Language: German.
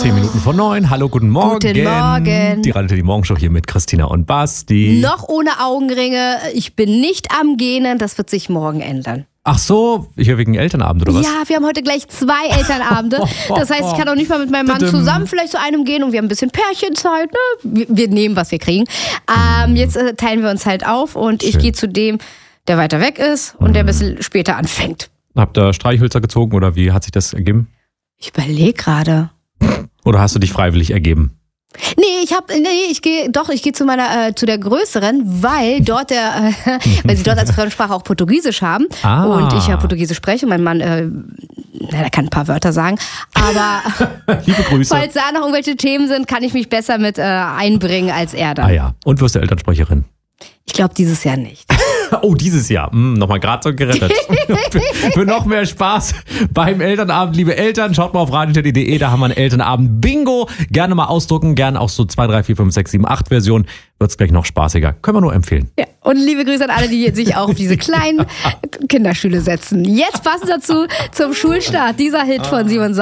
10 Minuten vor 9. Hallo, guten Morgen. Guten Morgen. Die Radio Teddy Morgenshow hier mit Christina und Basti. Noch ohne Augenringe. Ich bin nicht am Gähnen. Das wird sich morgen ändern. Ach so, hier wegen Elternabend oder was? Ja, wir haben heute gleich 2 Elternabende. Das heißt, ich kann auch nicht mal mit meinem Mann zusammen vielleicht zu einem gehen und wir haben ein bisschen Pärchenzeit. Ne? Wir nehmen, was wir kriegen. Jetzt teilen wir uns halt auf und ich gehe zu dem, der weiter weg ist und der ein bisschen später anfängt. Habt ihr Streichhölzer gezogen oder wie hat sich das ergeben? Ich überlege gerade. Oder hast du dich freiwillig ergeben? Ich gehe zu der größeren, weil weil sie dort als Fremdsprache auch Portugiesisch haben und ich ja Portugiesisch spreche und mein Mann, der kann ein paar Wörter sagen, aber liebe Grüße. Falls da noch irgendwelche Themen sind, kann ich mich besser mit einbringen als er dann. Ah ja, und wirst du Elternsprecherin? Ich glaube dieses Jahr nicht. Oh, dieses Jahr. Nochmal gerade so gerettet. Für noch mehr Spaß beim Elternabend, liebe Eltern, schaut mal auf radioteddy.de, da haben wir einen Elternabend-Bingo. Gerne mal ausdrucken, gerne auch so 2, 3, 4, 5, 6, 7, 8 Versionen. Wird's gleich noch spaßiger. Können wir nur empfehlen. Ja, und liebe Grüße an alle, die sich auch auf diese kleinen Kinderstühle setzen. Jetzt passend dazu zum Schulstart, dieser Hit von Simon